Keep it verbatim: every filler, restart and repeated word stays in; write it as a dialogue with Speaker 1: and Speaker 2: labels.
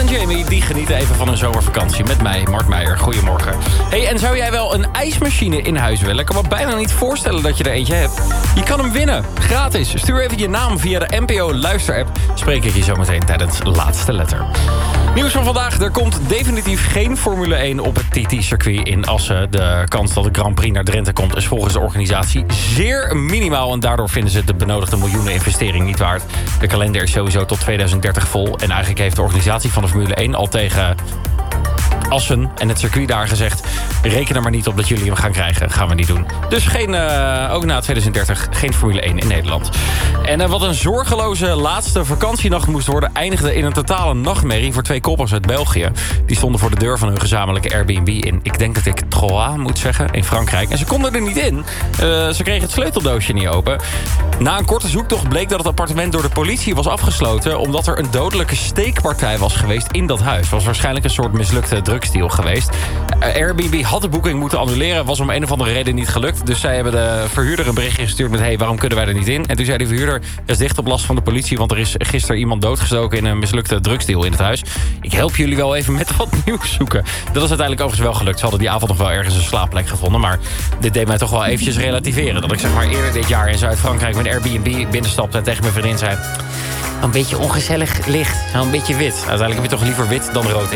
Speaker 1: Jamie, die genieten even van hun zomervakantie met mij, Mark Meijer. Goedemorgen. Hey, en zou jij wel een ijsmachine in huis willen? Ik kan me bijna niet voorstellen dat je er eentje hebt. Je kan hem winnen, gratis. Stuur even je naam via de N P O luisterapp. Spreek ik je zometeen tijdens Laatste Letter. Nieuws van vandaag, er komt definitief geen Formule één op het T T-circuit in Assen. De kans dat de Grand Prix naar Drenthe komt is volgens de organisatie zeer minimaal. En daardoor vinden ze de benodigde miljoenen investering niet waard. De kalender is sowieso tot tweeduizend dertig vol. En eigenlijk heeft de organisatie van de Formule één al tegen Assen en het circuit daar gezegd: reken er maar niet op dat jullie hem gaan krijgen. Gaan we niet doen. Dus geen, uh, ook na tweeduizend dertig geen Formule één in Nederland. En uh, wat een zorgeloze laatste vakantienacht moest worden, eindigde in een totale nachtmerrie voor twee koppels uit België. Die stonden voor de deur van hun gezamenlijke Airbnb in, ik denk dat ik Troyes moet zeggen, in Frankrijk. En ze konden er niet in. Uh, ze kregen het sleuteldoosje niet open. Na een korte zoektocht bleek dat het appartement door de politie was afgesloten, omdat er een dodelijke steekpartij was geweest in dat huis. Het was waarschijnlijk een soort mislukte drugsdeal geweest. Uh, Airbnb had de boeking moeten annuleren, was om een of andere reden niet gelukt. Dus zij hebben de verhuurder een berichtje gestuurd met: hey, waarom kunnen wij er niet in? En toen zei de verhuurder: er is dicht op last van de politie, want er is gisteren iemand doodgestoken in een mislukte drugsdeal in het huis. Ik help jullie wel even met wat nieuws zoeken. Dat is uiteindelijk overigens wel gelukt. Ze hadden die avond nog wel ergens een slaapplek gevonden, maar dit deed mij toch wel eventjes relativeren. Dat ik zeg maar eerder dit jaar in Zuid-Frankrijk met Airbnb binnenstapte en tegen mijn vriendin zei: een beetje ongezellig licht, een beetje wit. Uiteindelijk heb je toch liever wit dan rood